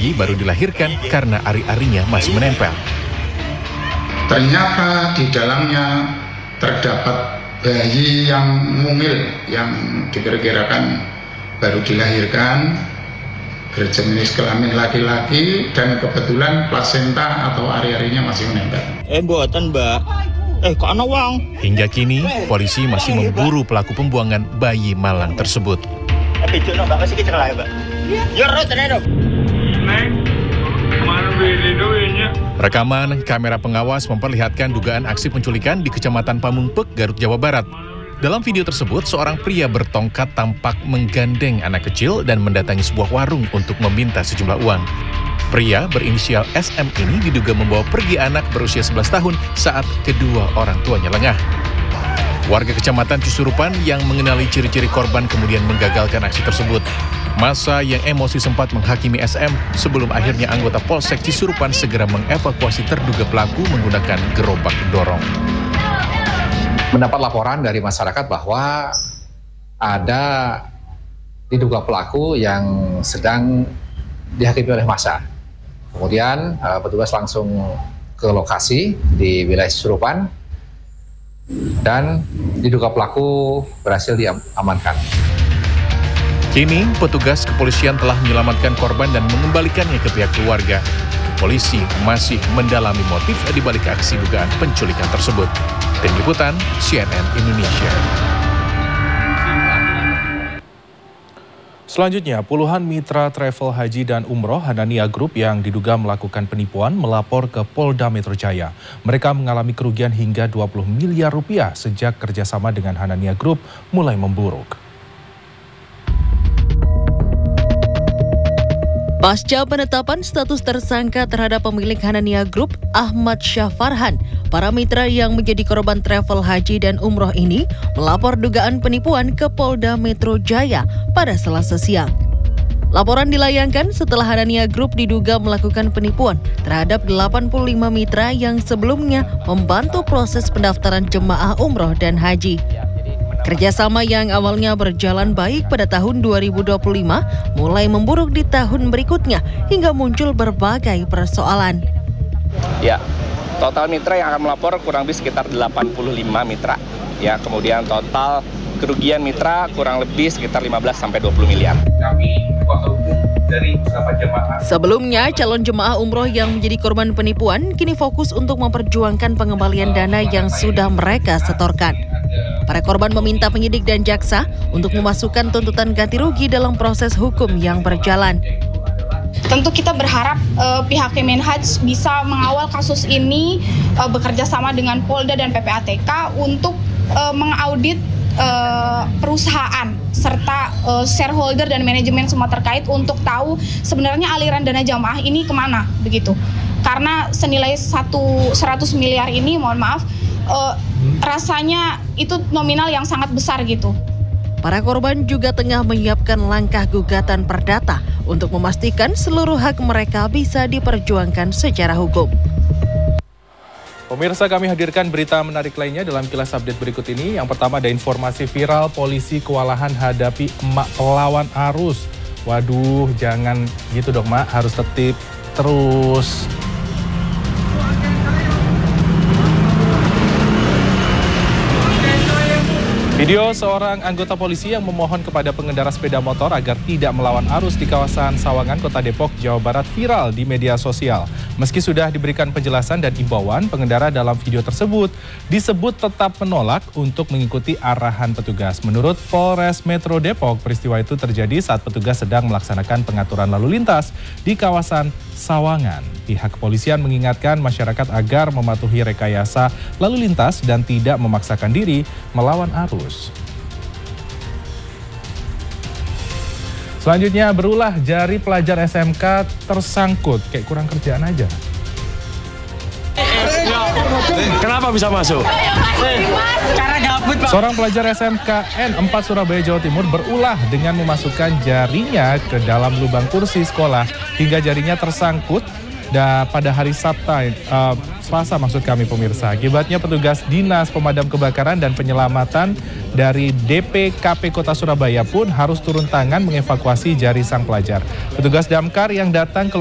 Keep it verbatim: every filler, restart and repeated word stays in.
Bayi baru dilahirkan karena ari-arinya masih menempel. Ternyata di dalamnya terdapat bayi yang mungil, yang diperkirakan baru dilahirkan, berjenis kelamin laki-laki, dan kebetulan plasenta atau ari-arinya masih menempel. Eh, buatan mbak. Eh, kok ana wong? Hingga kini, polisi masih memburu pelaku pembuangan bayi malang tersebut. Eh, bejokno mbak, masih kecil lah mbak. Ya, rot, rot. Rekaman kamera pengawas memperlihatkan dugaan aksi penculikan di Kecamatan Pamungpek, Garut, Jawa Barat. Dalam video tersebut, seorang pria bertongkat tampak menggandeng anak kecil dan mendatangi sebuah warung untuk meminta sejumlah uang. Pria berinisial S M ini diduga membawa pergi anak berusia sebelas tahun saat kedua orang tuanya lengah. Warga Kecamatan Cisurupan yang mengenali ciri-ciri korban kemudian menggagalkan aksi tersebut. Massa yang emosi sempat menghakimi S M sebelum akhirnya anggota Polsek Cisurupan segera mengevakuasi terduga pelaku menggunakan gerobak dorong. Mendapat laporan dari masyarakat bahwa ada diduga pelaku yang sedang dihakimi oleh massa. Kemudian petugas langsung ke lokasi di wilayah Cisurupan dan diduga pelaku berhasil diamankan. Kini, petugas kepolisian telah menyelamatkan korban dan mengembalikannya ke pihak keluarga. Polisi masih mendalami motif di balik aksi dugaan penculikan tersebut. Tim Liputan C N N Indonesia. Selanjutnya, puluhan mitra travel haji dan umroh Hanania Group yang diduga melakukan penipuan melapor ke Polda Metro Jaya. Mereka mengalami kerugian hingga dua puluh miliar rupiah sejak kerjasama dengan Hanania Group mulai memburuk. Pasca penetapan status tersangka terhadap pemilik Hanania Group, Ahmad Syah Farhan, para mitra yang menjadi korban travel haji dan umroh ini melapor dugaan penipuan ke Polda Metro Jaya pada Selasa siang. Laporan dilayangkan setelah Hanania Group diduga melakukan penipuan terhadap delapan puluh lima mitra yang sebelumnya membantu proses pendaftaran jemaah umroh dan haji. Kerjasama yang awalnya berjalan baik pada tahun dua ribu dua puluh lima mulai memburuk di tahun berikutnya hingga muncul berbagai persoalan. Ya, total mitra yang akan melapor kurang lebih sekitar delapan puluh lima mitra. Ya, kemudian total kerugian mitra kurang lebih sekitar lima belas sampai dua puluh miliar. Kami kuasa hukum dari beberapa jemaah. Sebelumnya, calon jemaah umroh yang menjadi korban penipuan kini fokus untuk memperjuangkan pengembalian dana yang sudah mereka setorkan. Para korban meminta penyidik dan jaksa untuk memasukkan tuntutan ganti rugi dalam proses hukum yang berjalan. Tentu kita berharap uh, pihak Kemenhaj bisa mengawal kasus ini uh, bekerja sama dengan Polda dan P P A T K untuk uh, mengaudit uh, perusahaan serta uh, shareholder dan manajemen semua terkait untuk tahu sebenarnya aliran dana jamaah ini kemana begitu. Karena senilai satu seratus miliar ini, mohon maaf, uh, rasanya itu nominal yang sangat besar gitu. Para korban juga tengah menyiapkan langkah gugatan perdata untuk memastikan seluruh hak mereka bisa diperjuangkan secara hukum. Pemirsa, kami hadirkan berita menarik lainnya dalam Kilas Update berikut ini. Yang pertama ada informasi viral polisi kewalahan hadapi emak pelawan arus. Waduh, jangan gitu dong mak, harus tertib terus. Video seorang anggota polisi yang memohon kepada pengendara sepeda motor agar tidak melawan arus di kawasan Sawangan, Kota Depok, Jawa Barat viral di media sosial. Meski sudah diberikan penjelasan dan imbauan, pengendara dalam video tersebut disebut tetap menolak untuk mengikuti arahan petugas. Menurut Polres Metro Depok, peristiwa itu terjadi saat petugas sedang melaksanakan pengaturan lalu lintas di kawasan Sawangan. Pihak kepolisian mengingatkan masyarakat agar mematuhi rekayasa lalu lintas dan tidak memaksakan diri melawan arus. Selanjutnya, berulah jari pelajar S M K tersangkut, kayak kurang kerjaan aja. Kenapa bisa masuk? Seorang pelajar S M K N empat Surabaya, Jawa Timur berulah dengan memasukkan jarinya ke dalam lubang kursi sekolah hingga jarinya tersangkut dan pada hari Sabtu, uh, Selasa maksud kami pemirsa. Akibatnya petugas Dinas Pemadam Kebakaran dan Penyelamatan dari D P K P Kota Surabaya pun harus turun tangan mengevakuasi jari sang pelajar. Petugas damkar yang datang ke